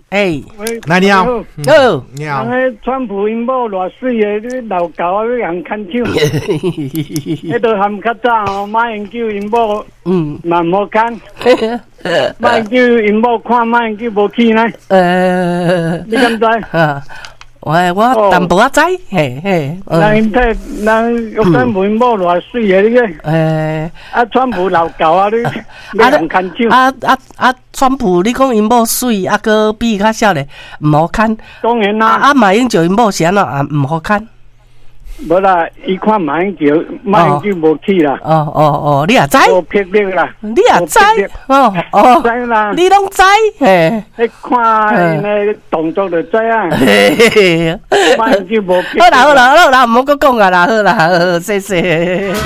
来你好， 你好。那个川普因某偌水的，你老狗啊，要人牵手。迄都含较早哦，马英九因某，嘛无牵。马英九因某看马英九无去呢。你敢知？ 我淡薄仔知，嘿。 人川普因某偌水的，你个。川普老狗啊，你人牵手。 川普你讲因某水，个比较少咧，唔好看。 当然啦。 马英九因某是安怎啊？唔好看。 无啦，伊看马英九无去啦。 你也知？ 无霹雳啦。 你也知？ 知啦。 你拢知？嘿。 你看那动作就知啊。马英九无去。 好啦，唔好搁讲啊啦，好啦，谢谢。